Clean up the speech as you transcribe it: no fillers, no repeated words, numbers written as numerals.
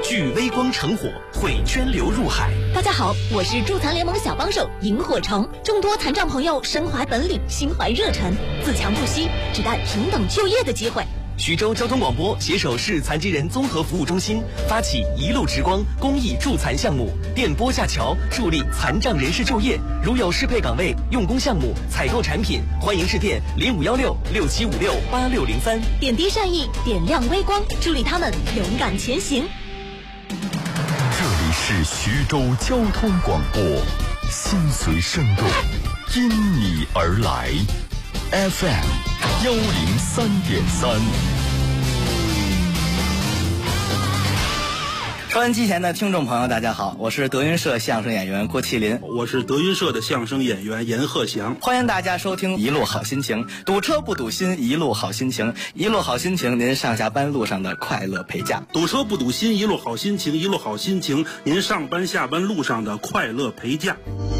聚微光成火，会涓流入海。 大家好，我是助残联盟小帮手萤火虫，众多残障朋友身怀本领，心怀热忱，自强不息，只待平等就业的机会。 徐州交通广播携手市残疾人综合服务中心，发起一路直光公益助残项目，电波架桥，助力残障人士就业。如有适配岗位、用工项目、采购产品，欢迎致电051667568603。 点滴善意，点亮微光，助力他们勇敢前行。 这里是徐州交通广播，心随声动，因你而来。FM103.3。 收音机前的听众朋友，大家好，我是德云社相声演员郭麒麟， 我是德云社的相声演员阎鹤祥。 欢迎大家收听一路好心情，堵车不堵心，一路好心情，一路好心情，您上下班路上的快乐陪驾。 堵车不堵心，一路好心情，一路好心情，您上班下班路上的快乐陪驾。